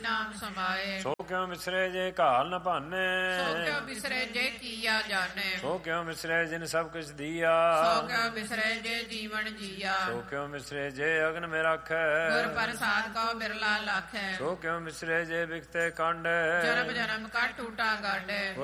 ਨਾਮ ਸਮਾਏ। ਸੋ ਕਿਉ ਵਿਸਰੇ ਜੇ ਘਾਲ ਨ ਭਾਨੇ, ਸੋ ਕਿਉ ਵਿਸਰੇ ਜੇ ਕੀਆ ਜਾਣੇ। ਸੋ ਕਿਉ ਵਿਸਰੇ ਜਿਨ ਸਭ ਕੁਛ ਦੀਆ, ਸੋ ਕਿਉ ਵਿਸਰੇ ਜੇ ਜੀਵਨ ਜੀਆ। ਸੋ ਕਿਉ ਵਿਸਰੇ ਜੇ ਅਗਨ ਮੇ ਰਾਖੈ, ਗੁਰ ਪ੍ਰਸਾਦ ਕਉ ਬਿਰਲਾ ਲਾਖੈ। ਸੋ ਕਿਉ ਵਿਸਰੇ ਜੇ ਬਿਖਤੇ ਕੰਡ, ਜਨਮ ਜਨਮ ਕਾ ਟੂਟਾ ਗਾਢੇ।